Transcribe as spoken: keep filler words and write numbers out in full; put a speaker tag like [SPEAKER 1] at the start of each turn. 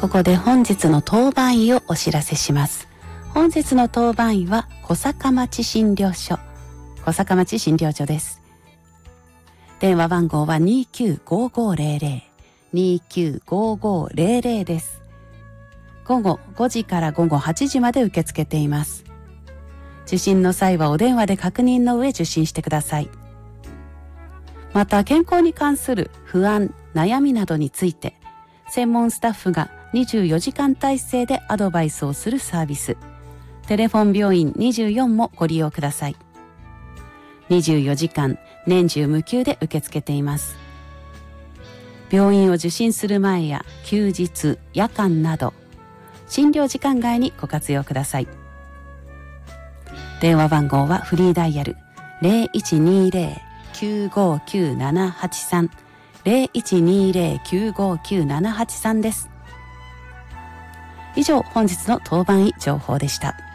[SPEAKER 1] ここで本日の当番医をお知らせします。本日の当番医は小坂町診療所小坂町診療所です。電話番号は にーきゅうごーごーぜろぜろ にーきゅうごーごーぜろぜろ です。午後ごじから午後はちじまで受け付けています。受診の際はお電話で確認の上受診してください。また健康に関する不安、悩みなどについて専門スタッフがにじゅうよじかん体制でアドバイスをするサービス、テレフォン病院にじゅうよんもご利用ください。にじゅうよじかん年中無休で受け付けています。病院を受診する前や休日、夜間など診療時間外にご活用ください。電話番号はフリーダイヤル ゼロいちにゼロ きゅうごきゅうななはちさん ゼロいちにゼロ きゅうごきゅうななはちさん です。以上、本日の当番医情報でした。